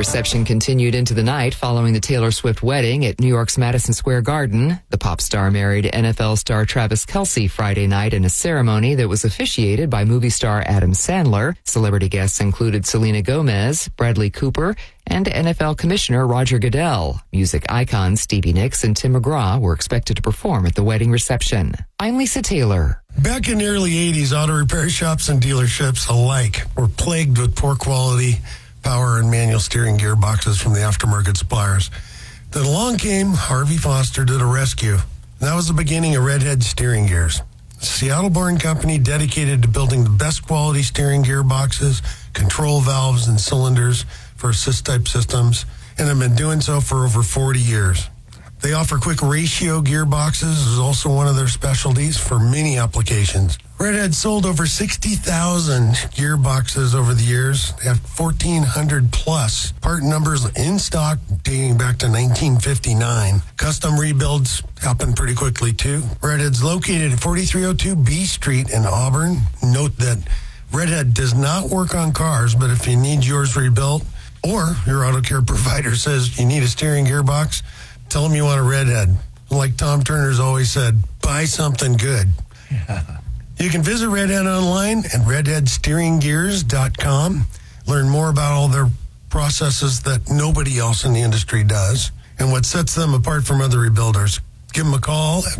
reception continued into the night following the Taylor Swift wedding at New York's Madison Square Garden. The pop star married NFL star Travis Kelce Friday night in a ceremony that was officiated by movie star Adam Sandler. Celebrity guests included Selena Gomez, Bradley Cooper, and NFL Commissioner Roger Goodell. Music icons Stevie Nicks and Tim McGraw were expected to perform at the wedding reception. I'm Lisa Taylor. Back in the early 80s, auto repair shops and dealerships alike were plagued with poor quality power and manual steering gearboxes from the aftermarket suppliers. Then along came Harvey Foster to the rescue. That was the beginning of Redhead Steering Gears. A Seattle-born company dedicated to building the best quality steering gearboxes, control valves, and cylinders for assist-type systems, and have been doing so for over 40 years. They offer quick ratio gearboxes, is also one of their specialties for many applications. Redhead sold over 60,000 gearboxes over the years. They have 1,400 plus part numbers in stock dating back to 1959. Custom rebuilds happen pretty quickly too. Redhead's located at 4302 B Street in Auburn. Note that Redhead does not work on cars, but if you need yours rebuilt or your auto care provider says you need a steering gearbox, tell them you want a Redhead. Like Tom Turner's always said, buy something good. Yeah. You can visit Redhead online at redheadsteeringgears.com. Learn more about all their processes that nobody else in the industry does and what sets them apart from other rebuilders. Give them a call at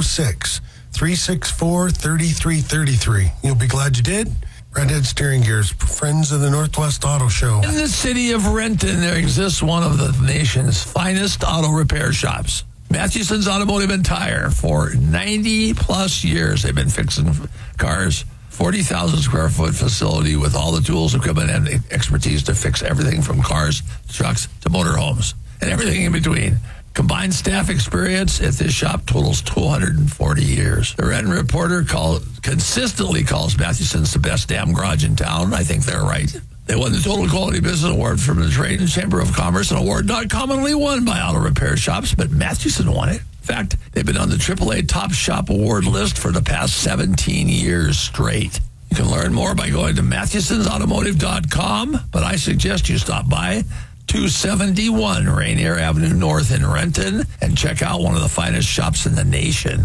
206-364-3333. You'll be glad you did. Redhead Steering Gears, friends of the Northwest Auto Show. In the city of Renton, there exists one of the nation's finest auto repair shops. Mathewson's Automotive and Tire. For 90-plus years, they've been fixing cars. 40,000 square foot facility with all the tools, equipment, and expertise to fix everything from cars, trucks, to motorhomes, and everything in between. Combined staff experience at this shop totals 240 years. The Renton Reporter consistently calls Mathewson's the best damn garage in town. I think they're right. They won the Total Quality Business Award from the Trade and Chamber of Commerce, an award not commonly won by auto repair shops, but Mathewson won it. In fact, they've been on the AAA Top Shop Award list for the past 17 years straight. You can learn more by going to Mathewson'sAutomotive.com, but I suggest you stop by 271 Rainier Avenue North in Renton and check out one of the finest shops in the nation.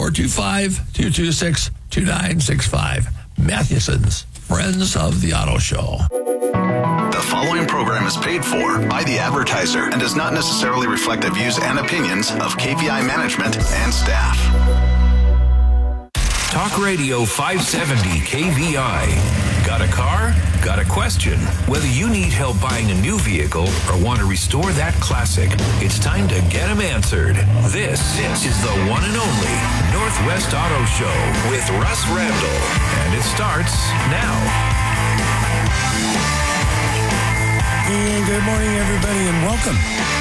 425-226-2965. Mathewson's, friends of the auto show. The following program is paid for by the advertiser and does not necessarily reflect the views and opinions of KVI management and staff. Talk Radio 570 KVI. Got a car? Got a question? Whether you need help buying a new vehicle or want to restore that classic, it's time to get them answered. This is the one and only Northwest Auto Show with Russ Randall. And it starts now. And good morning, everybody, and welcome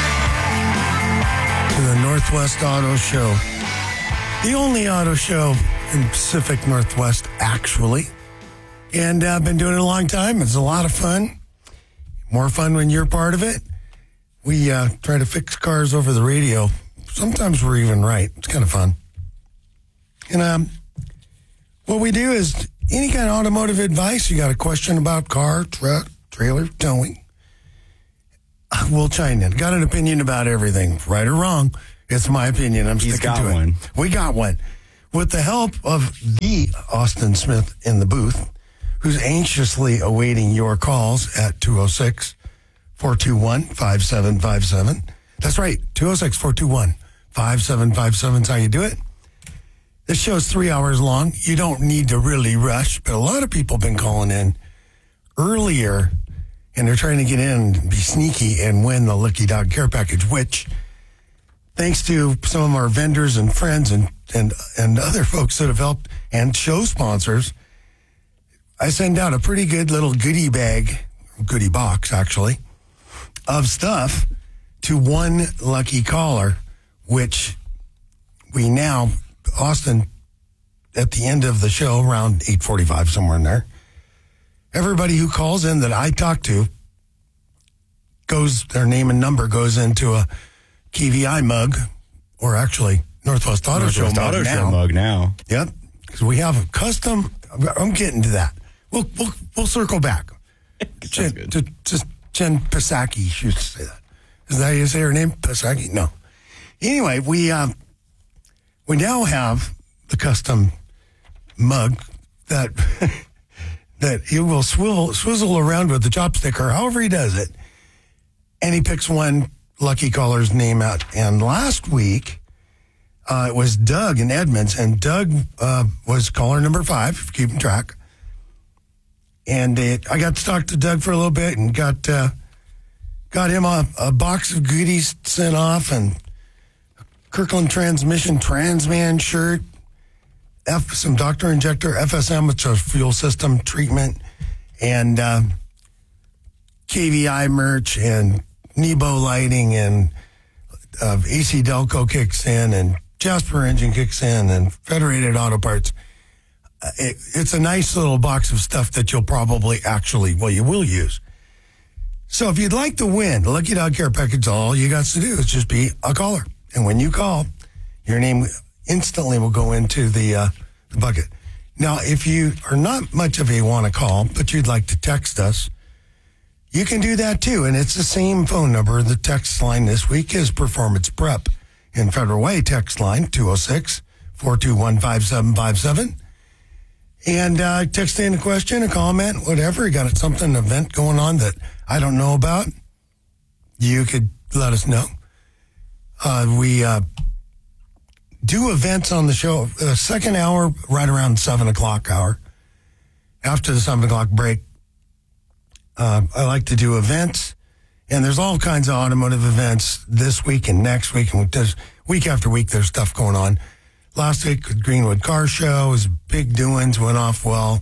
to the Northwest Auto Show. The only auto show in Pacific Northwest, actually. And I've been doing it a long time. It's a lot of fun. More fun when you're part of it. We try to fix cars over the radio. Sometimes we're even right. It's kind of fun. And what we do is any kind of automotive advice. You got a question about car, truck, trailer, towing, we'll chime in. Got an opinion about everything, right or wrong. It's my opinion. I'm sticking to it. We got one. With the help of the Austin Smith in the booth, who's anxiously awaiting your calls at 206-421-5757. That's right, 206-421-5757 is how you do it. This show's 3 hours long. You don't need to really rush, but a lot of people have been calling in earlier, and they're trying to get in and be sneaky and win the Lucky Dog Care Package, which, thanks to some of our vendors and friends and other folks that have helped, and show sponsors, I send out a pretty good little goodie box, actually, of stuff to one lucky caller, which we now, Austin, at the end of the show, around 8:45, somewhere in there, everybody who calls in that I talk to, their name and number goes into a KVI mug, or actually Northwest Auto Show mug now. Yep, because we have a custom. I'm getting to that. We'll circle back. Just Jen Psaki used to say that. Is that how you say her name? Psaki? No. Anyway, we now have the custom mug that that he will swizzle around with the chopstick or however he does it, and he picks one lucky caller's name out. And last week, it was Doug in Edmonds, and Doug was caller number 5, keeping track. And I got to talk to Doug for a little bit and got him a box of goodies sent off, and Kirkland Transmission Transman shirt, some Dr. Injector FSM, which is fuel system treatment, and KVI merch, and Nebo lighting, and AC Delco kicks in, and Jasper engine kicks in, and Federated Auto Parts. It's a nice little box of stuff that you'll probably you will use. So if you'd like to win the Lucky Dog Care Package, all you got to do is just be a caller. And when you call, your name instantly will go into the bucket. Now, if you are not much of a want to call, but you'd like to text us, you can do that too. And it's the same phone number. The text line this week is Performance Prep in Federal Way. Text line 206-421-5757. And text in a question, a comment, whatever. You got something, an event going on that I don't know about, you could let us know. We do events on the show, second hour, right around 7 o'clock hour. After the 7 o'clock break, I like to do events. And there's all kinds of automotive events this week and next week. And week after week, there's stuff going on. Last week, the Greenwood Car Show was big doings, went off well.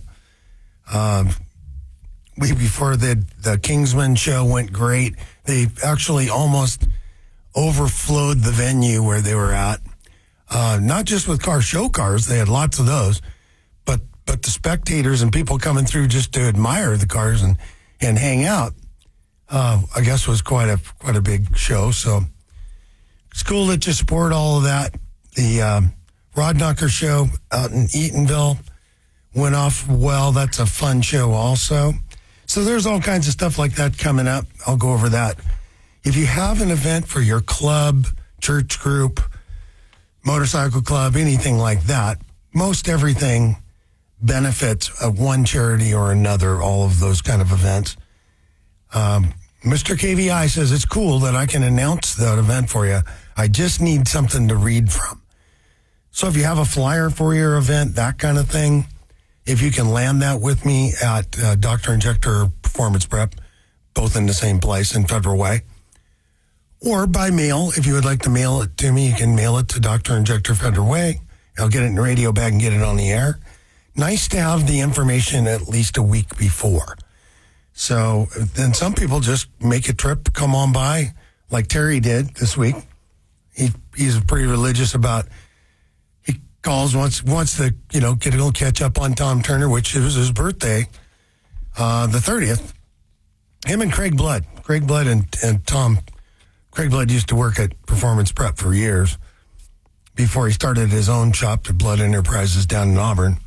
Week before, the Kingsman show went great. They actually almost overflowed the venue where they were at. Not just with car show cars, they had lots of those, but the spectators and people coming through just to admire the cars and hang out, I guess was quite a big show. So it's cool that you support all of that. The Rod Knocker show out in Eatonville went off well. That's a fun show also. So there's all kinds of stuff like that coming up. I'll go over that. If you have an event for your club, church group, motorcycle club, anything like that, most everything benefits one charity or another, all of those kind of events. Mr. KVI says it's cool that I can announce that event for you. I just need something to read from. So if you have a flyer for your event, that kind of thing, if you can land that with me at Dr. Injector Performance Prep, both in the same place in Federal Way, or by mail, if you would like to mail it to me, you can mail it to Dr. Injector Federal Way. I'll get it in the radio bag and get it on the air. Nice to have the information at least a week before. So then some people just make a trip, come on by, like Terry did this week. He's pretty religious about, he calls wants to, get a little catch up on Tom Turner, which was his birthday, the 30th. Him and Craig Blood and Tom. Craig Blood used to work at Performance Prep for years before he started his own shop at Blood Enterprises down in Auburn.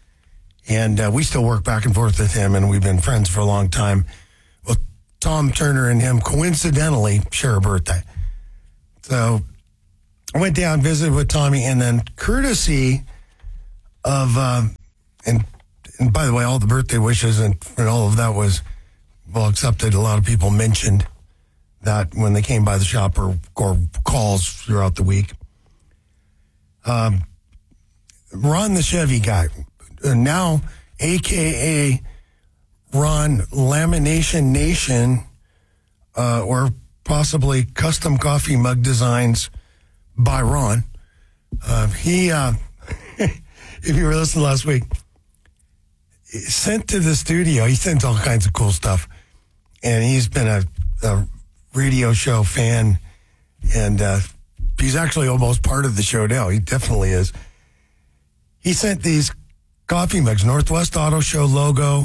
And we still work back and forth with him, and we've been friends for a long time. Well, Tom Turner and him coincidentally share a birthday. So I went down, visited with Tommy, and then courtesy of, and by the way, all the birthday wishes and all of that was well accepted. A lot of people mentioned that when they came by the shop or calls throughout the week. Ron the Chevy guy, now AKA Ron Lamination Nation, or possibly Custom Coffee Mug Designs by Ron. He, if you were listening last week, sent to the studio, he sends all kinds of cool stuff. And he's been a radio show fan, and he's actually almost part of the show now. He definitely is. He sent these coffee mugs, Northwest Auto Show logo,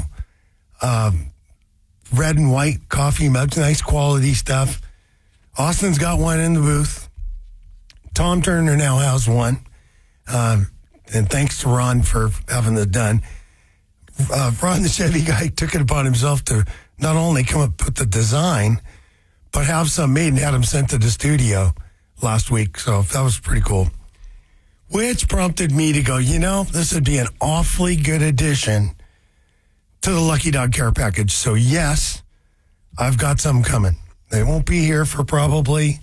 red and white coffee mugs, nice quality stuff. Austin's got one in the booth. Tom Turner now has one. And thanks to Ron for having that done. Ron the Chevy guy took it upon himself to not only come up with the design, but have some made and had them sent to the studio last week. So that was pretty cool. Which prompted me to go, this would be an awfully good addition to the Lucky Dog Care Package. So yes, I've got some coming. They won't be here for probably,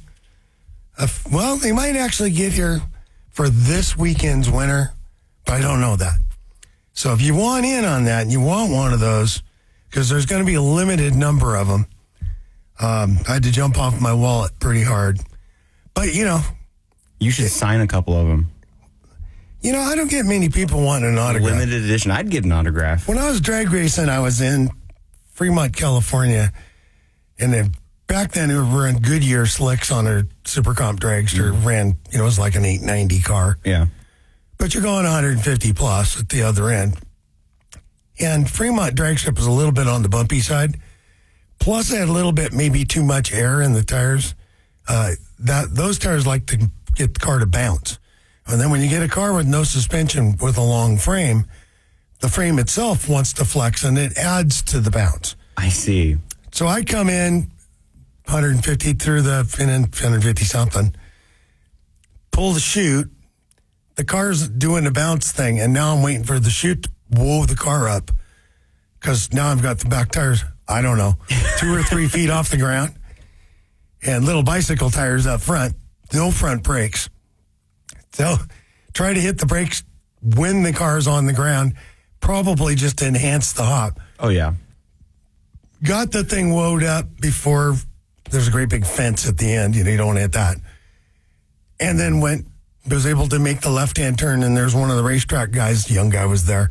they might actually get here for this weekend's winner, but I don't know that. So if you want in on that and you want one of those, because there's going to be a limited number of them, I had to jump off my wallet pretty hard. But, you should sign a couple of them. I don't get many people wanting an autograph. Limited edition. I'd get an autograph. When I was drag racing, I was in Fremont, California, and then back then we were in Goodyear slicks on a Super Comp dragster. Ran, it was like an 890 car. Yeah. But you're going 150 plus at the other end. And Fremont drag strip was a little bit on the bumpy side. Plus, it had a little bit, maybe too much air in the tires. Those tires like to get the car to bounce. And then when you get a car with no suspension with a long frame, the frame itself wants to flex and it adds to the bounce. I see. So I come in 150 through the 150 something, pull the chute. The car's doing the bounce thing, and now I'm waiting for the chute to whoa the car up because now I've got the back tires, I don't know, 2 or 3 feet off the ground, and little bicycle tires up front, no front brakes. So try to hit the brakes when the car's on the ground, probably just to enhance the hop. Oh, yeah. Got the thing woed up before there's a great big fence at the end. You don't want to hit that. And then was able to make the left-hand turn, and there's one of the racetrack guys, the young guy was there.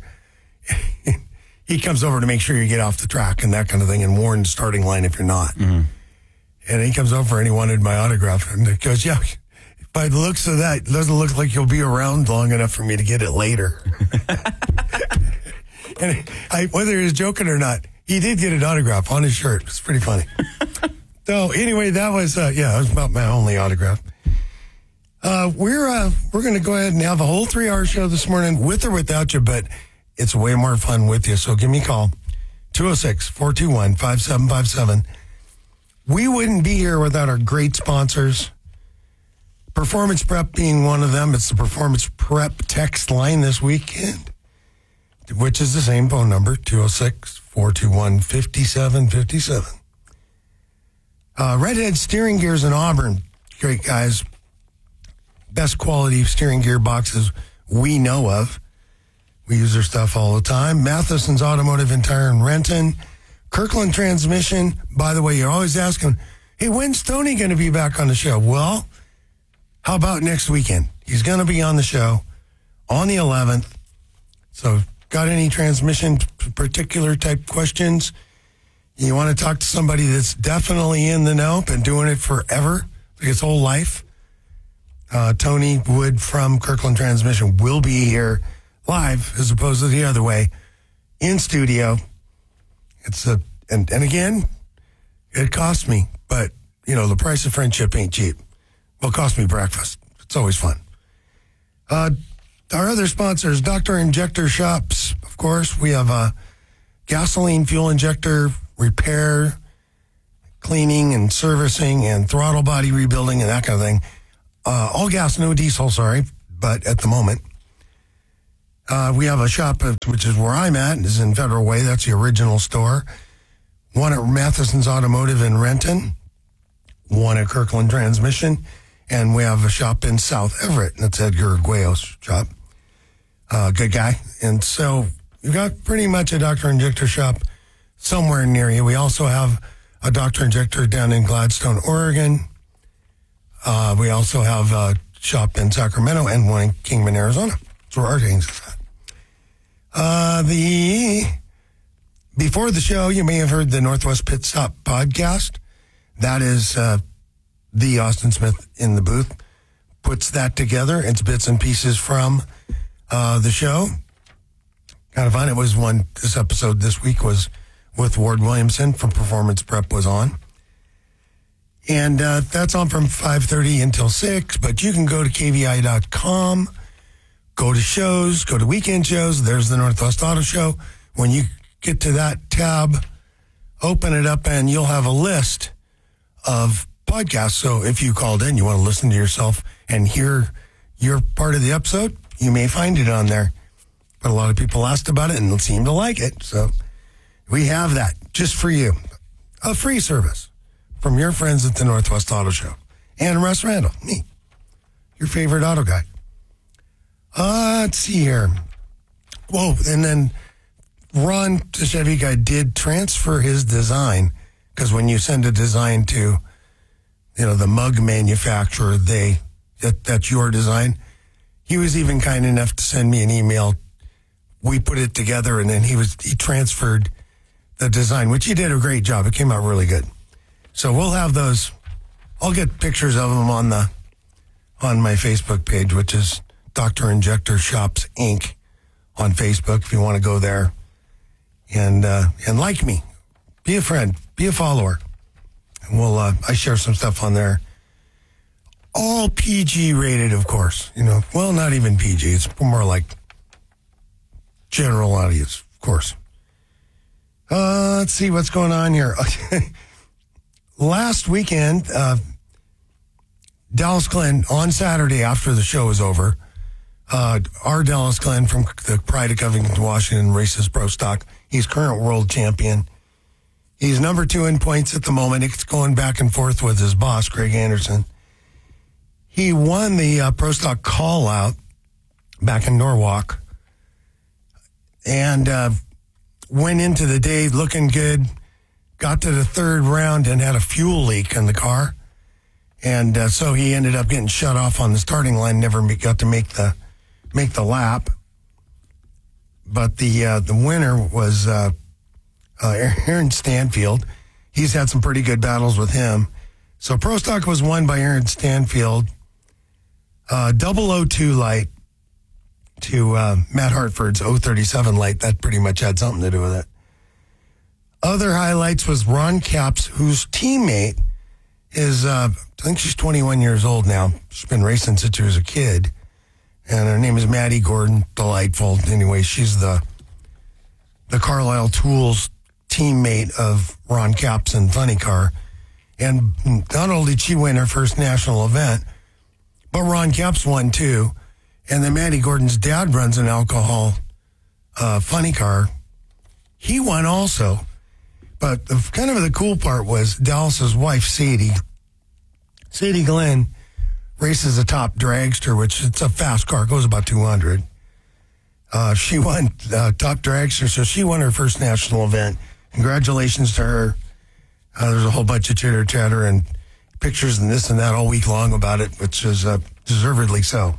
He comes over to make sure you get off the track and that kind of thing and warn the starting line if you're not. Mm-hmm. And he comes over and he wanted my autograph. And he goes, yeah, by the looks of that, it doesn't look like you'll be around long enough for me to get it later. And whether he was joking or not, he did get an autograph on his shirt. It's pretty funny. So anyway, that was, that was about my only autograph. We're going to go ahead and have a whole 3-hour show this morning with or without you, but it's way more fun with you. So give me a call, 206-421-5757. We wouldn't be here without our great sponsors. Performance Prep being one of them. It's the Performance Prep text line this weekend, which is the same phone number, 206-421-5757. Redhead Steering Gears in Auburn. Great guys. Best quality steering gear boxes we know of. We use their stuff all the time. Matheson's Automotive and Tire in Renton. Kirkland Transmission. By the way, you're always asking, hey, when's Tony going to be back on the show? Well, how about next weekend? He's going to be on the show on the 11th. So got any transmission particular type questions? You want to talk to somebody that's definitely in the know, been doing it forever, like his whole life? Tony Wood from Kirkland Transmission will be here live as opposed to the other way in studio. It's and again, it cost me, but the price of friendship ain't cheap. Well, it cost me breakfast. It's always fun. Our other sponsors, Dr. Injector Shops. Of course, we have a gasoline fuel injector repair, cleaning and servicing and throttle body rebuilding and that kind of thing. All gas, no diesel, but at the moment. We have a shop, which is where I'm at, is in Federal Way. That's the original store. One at Matheson's Automotive in Renton. One at Kirkland Transmission. And we have a shop in South Everett. That's Edgar Arguello's shop. Good guy. And so you've got pretty much a Dr. Injector shop somewhere near you. We also have a Dr. Injector down in Gladstone, Oregon. We also have a shop in Sacramento and one in Kingman, Arizona. That's where our things is at. Before the show, you may have heard the Northwest Pit Stop podcast. That is the Austin Smith in the booth. Puts that together. It's bits and pieces from the show. Kind of fun. It was this episode this week was with Ward Williamson from Performance Prep was on. And that's on from 5:30 until 6, but you can go to KVI.com, go to shows, go to weekend shows. There's the Northwest Auto Show. When you get to that tab open it up and you'll have a list of podcasts. So if you called in, you want to listen to yourself and hear your part of the episode, you may find it on there. But a lot of people asked about it and seem to like it. So we have that just for you. A free service from your friends at the Northwest Auto Show. And Russ Randall, me, your favorite auto guy. Let's see here. Whoa, and then Ron, the Chevy guy, did transfer his design, because when you send a design to, the mug manufacturer, that's your design. He was even kind enough to send me an email. We put it together, and then he transferred the design, which he did a great job. It came out really good. So we'll have those. I'll get pictures of them on my Facebook page, which is Dr. Injector Shops Inc. on Facebook. If you want to go there and like me, be a friend, be a follower, and I share some stuff on there. All PG rated, of course. Well, not even PG. It's more like general audience, of course. Let's see what's going on here. Last weekend, Dallas Glenn, on Saturday after the show was over, our Dallas Glenn from the Pride of Covington, Washington, races pro stock. He's current world champion. He's number 2 in points at the moment. It's going back and forth with his boss, Greg Anderson. He won the pro stock call out back in Norwalk and went into the day looking good. Got to the third round and had a fuel leak in the car. And so he ended up getting shut off on the starting line, never got to make the lap. But the winner was Aaron Stanfield. He's had some pretty good battles with him. So Pro Stock was won by Aaron Stanfield. 002 light to Matt Hartford's 037 light. That pretty much had something to do with it. Other highlights was Ron Capps, whose teammate is, I think she's 21 years old now. She's been racing since she was a kid. And her name is Maddie Gordon. Delightful. Anyway, she's the Carlisle Tools teammate of Ron Capps and Funny Car. And not only did she win her first national event, but Ron Capps won too. And then Maddie Gordon's dad runs an alcohol Funny Car. He won also. But the cool part was Dallas's wife, Sadie. Sadie Glenn races a top dragster, which it's a fast car. It goes about 200. She won top dragster, so she won her first national event. Congratulations to her. There's a whole bunch of chitter-chatter and pictures and this and that all week long about it, which is deservedly so.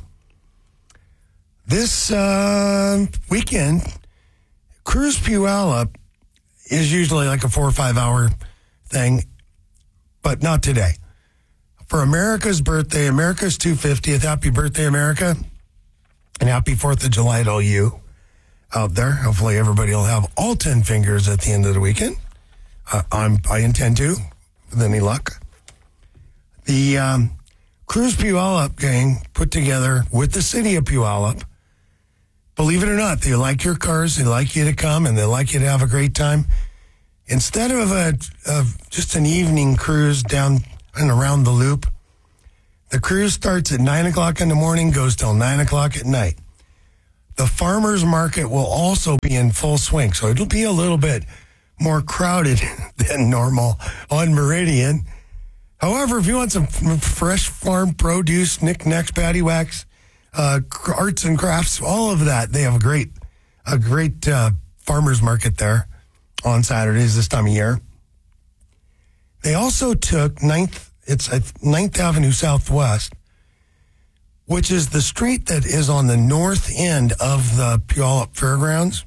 This weekend, Cruise Puyallup is usually like a 4 or 5 hour thing, but not today. For America's birthday, America's 250th, happy birthday, America, and happy 4th of July to all you out there. Hopefully everybody will have all 10 fingers at the end of the weekend. I intend to, with any luck. The Cruise Puyallup gang put together with the city of Puyallup. Believe it or not, they like your cars, they like you to come, and they like you to have a great time. Instead of just an evening cruise down and around the loop, the cruise starts at 9 o'clock in the morning, goes till 9 o'clock at night. The farmers market will also be in full swing, so it'll be a little bit more crowded than normal on Meridian. However, if you want some fresh farm produce, knickknacks, paddywhacks, arts and crafts, all of that, they have a great farmers market there on Saturdays this time of year. They also took 9th Avenue Southwest, which is the street that is on the north end of the Puyallup Fairgrounds.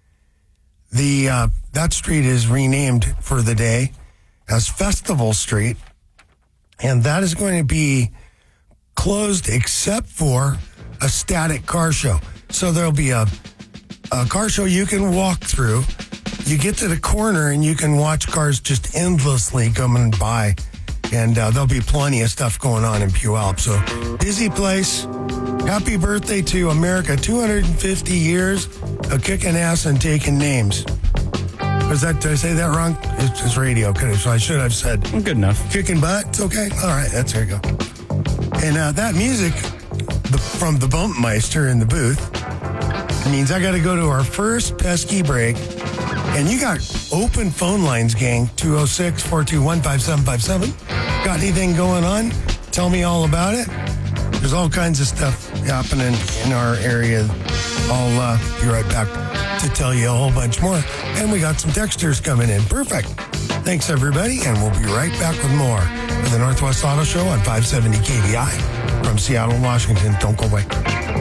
That street is renamed for the day as Festival Street, and that is going to be closed except for a static car show. So there'll be a car show you can walk through. You get to the corner and you can watch cars just endlessly coming by. And there'll be plenty of stuff going on in Puyallup. So busy place. Happy birthday to America. 250 years of kicking ass and taking names. Did I say that wrong? It's radio. Okay, so I should have said Good enough. kicking butt. It's okay. All right, there you go. And that music from the Bumpmeister in the booth means I got to go to our first pesky break. And you got open phone lines, gang. 206-421-5757. Got anything going on? Tell me all about it. There's all kinds of stuff happening in our area. I'll be right back to tell you a whole bunch more. And we got some texters coming in. Perfect. Thanks, everybody. And we'll be right back with more of the Northwest Auto Show on 570 KVI from Seattle, Washington. Don't go away.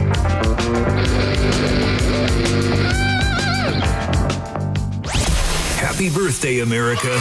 Happy birthday, America.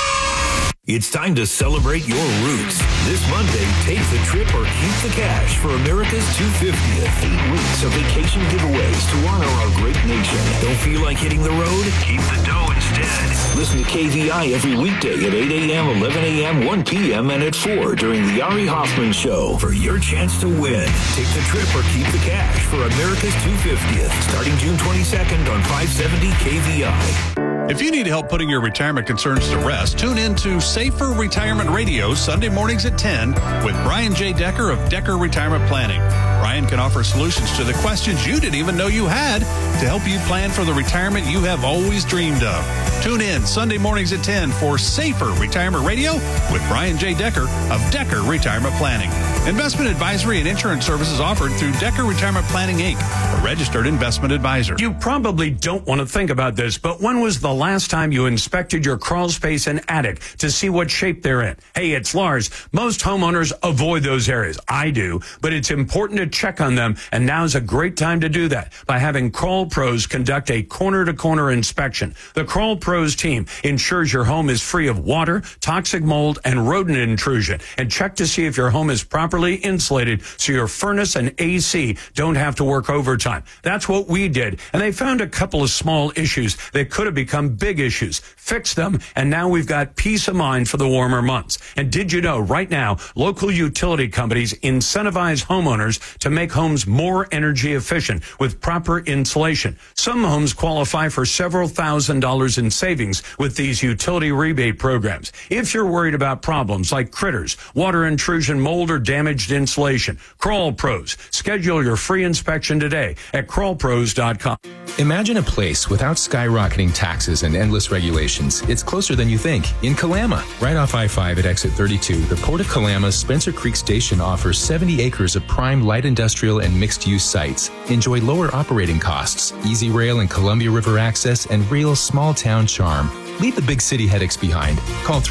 It's time to celebrate your roots. This Monday, take the trip or keep the cash for America's 250th. 8 weeks of vacation giveaways to honor our great nation. Don't feel like hitting the road? Keep the dough instead. Listen to KVI every weekday at 8 a.m., 11 a.m., 1 p.m., and at 4 during the Ari Hoffman Show for your chance to win. Take the trip or keep the cash for America's 250th, starting June 22nd on 570 KVI. If you need help putting your retirement concerns to rest, tune in to Safer Retirement Radio Sunday mornings at 10 with Brian J. Decker of Decker Retirement Planning. Brian can offer solutions to the questions you didn't even know you had to help you plan for the retirement you have always dreamed of. Tune in Sunday mornings at 10 for Safer Retirement Radio with Brian J. Decker of Decker Retirement Planning. Investment advisory and insurance services offered through Decker Retirement Planning, Inc., a registered investment advisor. You probably don't want to think about this, but when was the last time you inspected your crawl space and attic to see what shape they're in? Hey, it's Lars. Most homeowners avoid those areas. I do, but it's important to check on them, and now's a great time to do that by having Crawl Pros conduct a corner-to-corner inspection. The Crawl Pros team ensures your home is free of water, toxic mold, and rodent intrusion, and check to see if your home is properly insulated so your furnace and AC don't have to work overtime. That's what we did, and they found a couple of small issues that could have become big issues. Fixed them, and now we've got peace of mind for the warmer months. And did you know right now, local utility companies incentivize homeowners to make homes more energy efficient with proper insulation. Some homes qualify for several $1,000s in savings with these utility rebate programs. If you're worried about problems like critters, water intrusion, mold, or damaged insulation, Crawl Pros. Schedule your free inspection today at crawlpros.com. Imagine a place without skyrocketing taxes and endless regulations. It's closer than you think. In Kalama, right off I-5 at exit 32, the Port of Kalama's Spencer Creek Station offers 70 acres of prime light industrial and mixed-use sites. Enjoy lower operating costs, easy rail and Columbia River access, and real small-town charm. Leave the big city headaches behind. Call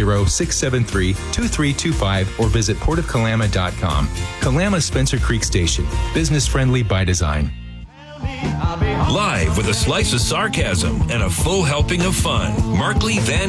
360-673-2325 or visit portofkalama.com. Kalama Spencer Creek Station. Business-friendly by design. Live with a slice of sarcasm and a full helping of fun, Markley Van